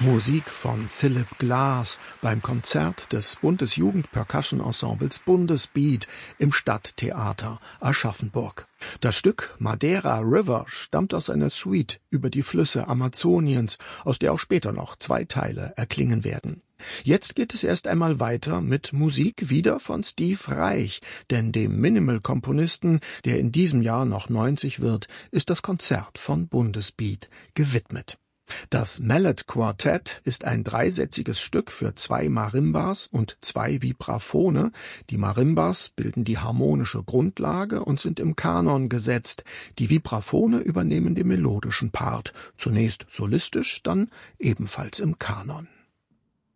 Musik von Philipp Glass beim Konzert des Bundesjugend-Percussion-Ensembles Bundesbeat im Stadttheater Aschaffenburg. Das Stück Madeira River stammt aus einer Suite über die Flüsse Amazoniens, aus der auch später noch 2 Teile erklingen werden. Jetzt geht es erst einmal weiter mit Musik wieder von Steve Reich, denn dem Minimal-Komponisten, der in diesem Jahr noch 90 wird, ist das Konzert von Bundesbeat gewidmet. Das Mallet Quartett ist ein 3-sätziges Stück für 2 Marimbas und 2 Vibraphone. Die Marimbas bilden die harmonische Grundlage und sind im Kanon gesetzt. Die Vibraphone übernehmen den melodischen Part, zunächst solistisch, dann ebenfalls im Kanon.